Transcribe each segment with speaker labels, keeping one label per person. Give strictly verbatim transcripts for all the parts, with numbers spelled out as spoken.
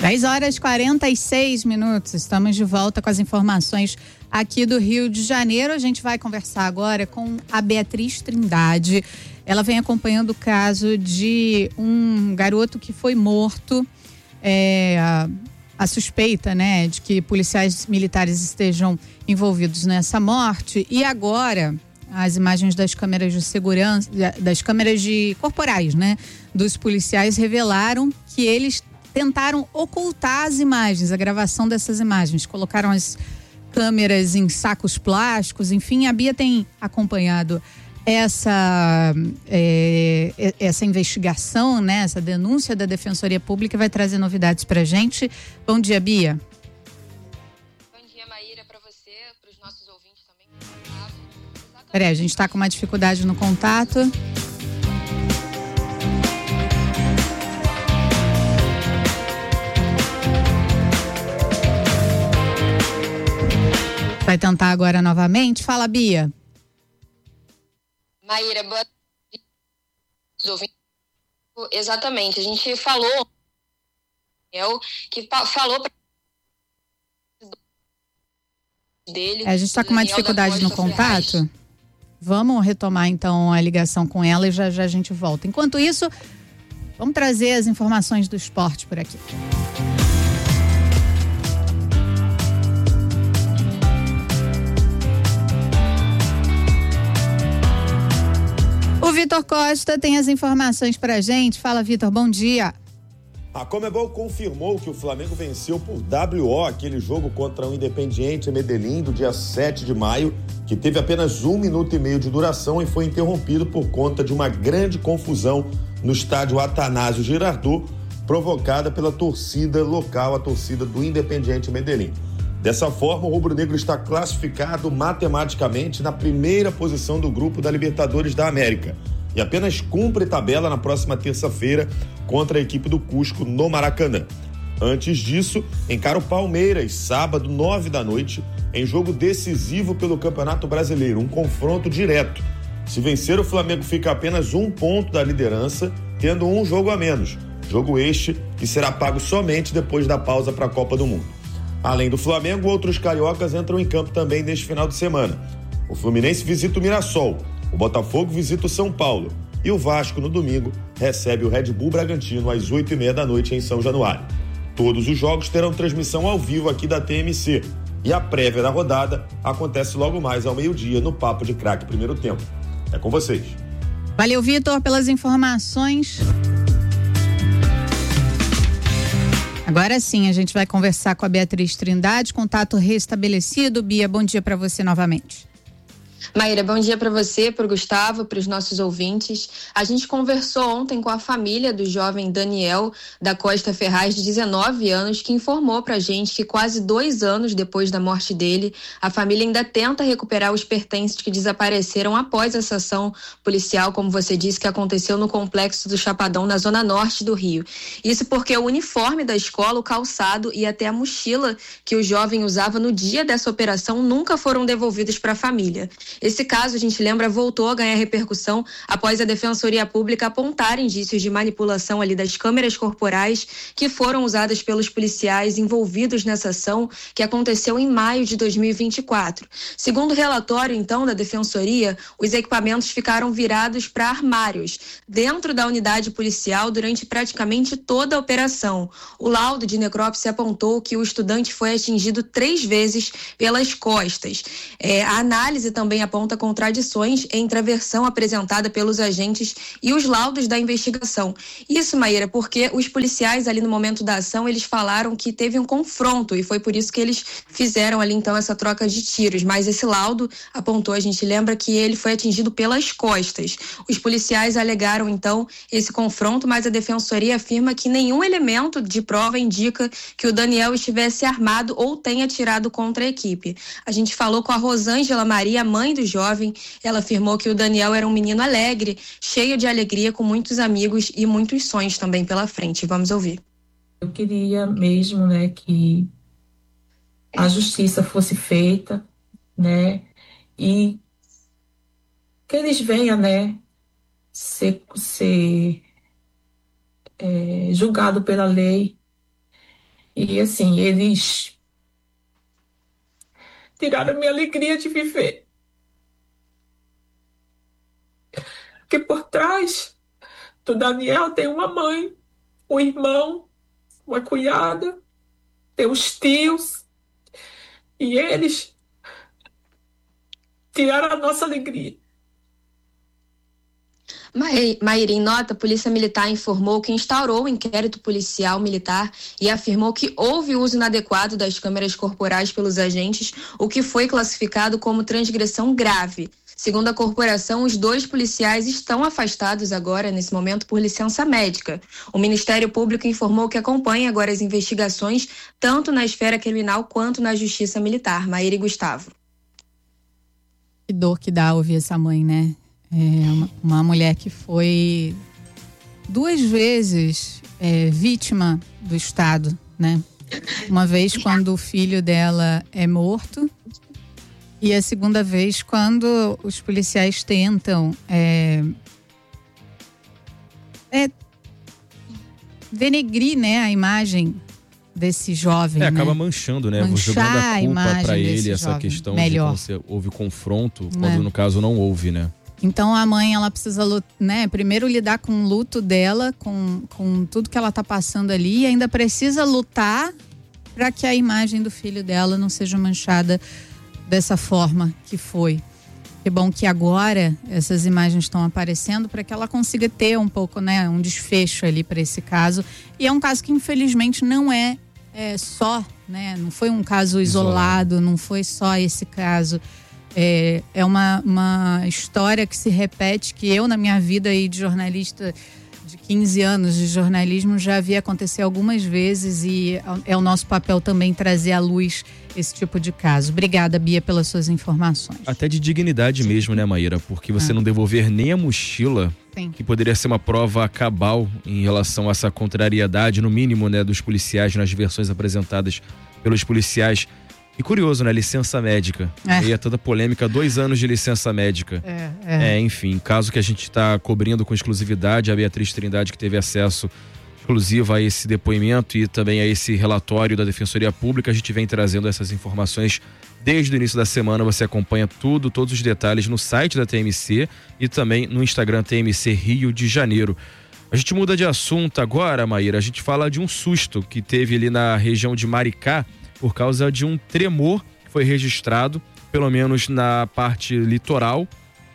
Speaker 1: dez horas e quarenta e seis minutos. Estamos de volta com as informações aqui do Rio de Janeiro. A gente vai conversar agora com a Beatriz Trindade. Ela vem acompanhando o caso de um garoto que foi morto. É, a, a suspeita, né, de que policiais militares estejam envolvidos nessa morte. E agora, as imagens das câmeras de segurança, das câmeras de corporais, né, dos policiais revelaram que eles tentaram ocultar as imagens, a gravação dessas imagens. Colocaram as câmeras em sacos plásticos, enfim, a Bia tem acompanhado essa, é, essa investigação, né, essa denúncia da Defensoria Pública, vai trazer novidades pra gente. Bom dia, Bia.
Speaker 2: Bom dia, Maíra, para você, para os nossos ouvintes também.
Speaker 1: Peraí, a gente está com uma dificuldade no contato. Vai tentar agora novamente? Fala, Bia.
Speaker 2: Maíra, boa tarde. Exatamente, a gente falou que falou pra... dele.
Speaker 1: É, a gente está com uma dificuldade no contato. Ferraz. Vamos retomar então a ligação com ela e já já a gente volta. Enquanto isso, vamos trazer as informações do esporte por aqui. O Vitor Costa tem as informações pra gente. Fala, Vitor, bom dia.
Speaker 3: A Conmebol confirmou que o Flamengo venceu por W O aquele jogo contra o Independiente Medellín do dia sete de maio, que teve apenas um minuto e meio de duração e foi interrompido por conta de uma grande confusão no estádio Atanásio Girardot, provocada pela torcida local, a torcida do Independiente Medellín. Dessa forma, o rubro-negro está classificado matematicamente na primeira posição do grupo da Libertadores da América e apenas cumpre tabela na próxima terça-feira contra a equipe do Cusco no Maracanã. Antes disso, encara o Palmeiras, sábado, nove da noite, em jogo decisivo pelo Campeonato Brasileiro, um confronto direto. Se vencer, o Flamengo fica a apenas um ponto da liderança, tendo um jogo a menos. Jogo este que será pago somente depois da pausa para a Copa do Mundo. Além do Flamengo, outros cariocas entram em campo também neste final de semana. O Fluminense visita o Mirassol, o Botafogo visita o São Paulo e o Vasco, no domingo, recebe o Red Bull Bragantino às oito e meia da noite em São Januário. Todos os jogos terão transmissão ao vivo aqui da T M C e a prévia da rodada acontece logo mais ao meio-dia no Papo de Craque Primeiro Tempo. É com vocês.
Speaker 1: Valeu, Vitor, pelas informações. Agora sim, a gente vai conversar com a Beatriz Trindade, contato restabelecido. Bia, bom dia para você novamente.
Speaker 2: Maíra, bom dia para você, para o Gustavo, para os nossos ouvintes. A gente conversou ontem com a família do jovem Daniel da Costa Ferraz, de dezenove anos, que informou para a gente que quase dois anos depois da morte dele, a família ainda tenta recuperar os pertences que desapareceram após essa ação policial, como você disse, que aconteceu no Complexo do Chapadão, na zona norte do Rio. Isso porque o uniforme da escola, o calçado e até a mochila que o jovem usava no dia dessa operação nunca foram devolvidos para a família. Esse caso, a gente lembra, voltou a ganhar repercussão após a Defensoria Pública apontar indícios de manipulação ali das câmeras corporais que foram usadas pelos policiais envolvidos nessa ação que aconteceu em maio de dois mil e vinte e quatro. Segundo o relatório, então, da Defensoria, os equipamentos ficaram virados para armários dentro da unidade policial durante praticamente toda a operação. O laudo de necrópsia apontou que o estudante foi atingido três vezes pelas costas. É, a análise também aponta contradições entre a versão apresentada pelos agentes e os laudos da investigação. Isso, Maíra, porque os policiais ali no momento da ação, eles falaram que teve um confronto e foi por isso que eles fizeram ali então essa troca de tiros, mas esse laudo apontou, a gente lembra que ele foi atingido pelas costas. Os policiais alegaram então esse confronto, mas a Defensoria afirma que nenhum elemento de prova indica que o Daniel estivesse armado ou tenha atirado contra a equipe. A gente falou com a Rosângela Maria, mãe do jovem. Ela afirmou que o Daniel era um menino alegre, cheio de alegria, com muitos amigos e muitos sonhos também pela frente. Vamos ouvir.
Speaker 4: Eu queria mesmo, né, que a justiça fosse feita, né, e que eles venham, né, ser, ser é, julgado pela lei E assim, eles tiraram a minha alegria de viver. Porque por trás do Daniel tem uma mãe, um irmão, uma cunhada, tem os tios. E eles tiraram a nossa alegria.
Speaker 2: Maíra, em nota, a Polícia Militar informou que instaurou o inquérito policial militar e afirmou que houve uso inadequado das câmeras corporais pelos agentes, o que foi classificado como transgressão grave. Segundo a corporação, os dois policiais estão afastados agora, nesse momento, por licença médica. O Ministério Público informou que acompanha agora as investigações, tanto na esfera criminal quanto na Justiça Militar. Maíra e Gustavo.
Speaker 1: Que dor que dá ouvir essa mãe, né? É uma, uma mulher que foi duas vezes é, vítima do Estado, né? Uma vez quando o filho dela é morto e a segunda vez quando os policiais tentam é, é, denegrir, né, a imagem desse jovem.
Speaker 5: É,
Speaker 1: né?
Speaker 5: acaba manchando, né?
Speaker 1: Manchar
Speaker 5: jogando a culpa para ele, essa
Speaker 1: jovem.
Speaker 5: questão
Speaker 1: Melhor.
Speaker 5: de quando houve confronto, quando
Speaker 1: É.
Speaker 5: no caso não houve, né?
Speaker 1: Então a mãe, ela precisa, né, primeiro lidar com o luto dela, com, com tudo que ela tá passando ali, e ainda precisa lutar para que a imagem do filho dela não seja manchada dessa forma que foi. Que bom que agora essas imagens estão aparecendo para que ela consiga ter um pouco, né, um desfecho ali para esse caso. E é um caso que infelizmente não é, é só, né, não foi um caso isolado, isolado, não foi só esse caso. É, é uma, uma história que se repete, que eu na minha vida aí de jornalista de quinze anos de jornalismo já vi acontecer algumas vezes, e é o nosso papel também trazer à luz esse tipo de caso. Obrigada, Bia, pelas suas informações.
Speaker 5: Até de dignidade mesmo, né, Maíra? Porque você ah. não devolver nem a mochila, Sim. que poderia ser uma prova cabal em relação a essa contrariedade, no mínimo, né, dos policiais, nas versões apresentadas pelos policiais. E curioso, né? Licença médica. É. Aí é toda polêmica, dois anos de licença médica.
Speaker 1: É, é.
Speaker 5: é enfim, caso que a gente está cobrindo com exclusividade, a Beatriz Trindade, que teve acesso exclusivo a esse depoimento e também a esse relatório da Defensoria Pública, a gente vem trazendo essas informações desde o início da semana. Você acompanha tudo, todos os detalhes no site da T M C e também no Instagram T M C Rio de Janeiro. A gente muda de assunto agora, Maíra. A gente fala de um susto que teve ali na região de Maricá, por causa de um tremor que foi registrado, pelo menos na parte litoral.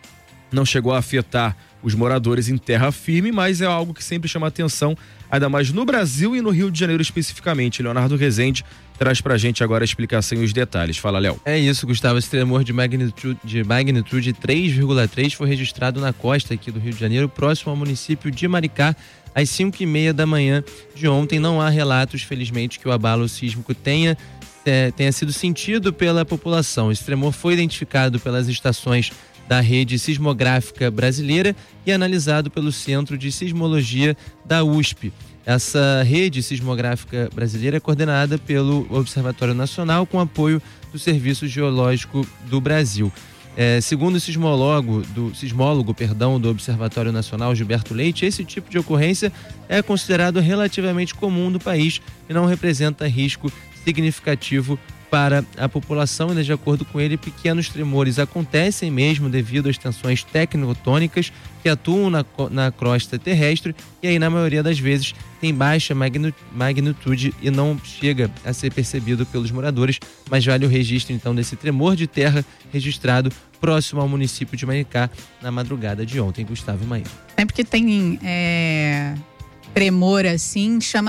Speaker 5: Não chegou a afetar os moradores em terra firme, mas é algo que sempre chama atenção, ainda mais no Brasil e no Rio de Janeiro especificamente. Leonardo Rezende traz pra gente agora a explicação e os detalhes. Fala, Léo.
Speaker 6: É isso, Gustavo. Esse tremor de magnitude, de magnitude três vírgula três foi registrado na costa aqui do Rio de Janeiro, próximo ao município de Maricá, às cinco e meia da manhã de ontem. Não há relatos, felizmente, que o abalo sísmico tenha, é, tenha sido sentido pela população. Esse tremor foi identificado pelas estações da Rede Sismográfica Brasileira e analisado pelo Centro de Sismologia da U S P. Essa Rede Sismográfica Brasileira é coordenada pelo Observatório Nacional com apoio do Serviço Geológico do Brasil. É, segundo o sismólogo, do, sismólogo perdão, do Observatório Nacional, Gilberto Leite, esse tipo de ocorrência é considerado relativamente comum no país e não representa risco significativo para a população. E, de acordo com ele, pequenos tremores acontecem mesmo devido às tensões tectônicas que atuam na, na crosta terrestre, e aí na maioria das vezes tem baixa magnitude e não chega a ser percebido pelos moradores, mas vale o registro então desse tremor de terra registrado próximo ao município de Maricá na madrugada de ontem. Gustavo e Maíra.
Speaker 1: Sempre que tem é, tremor assim, chama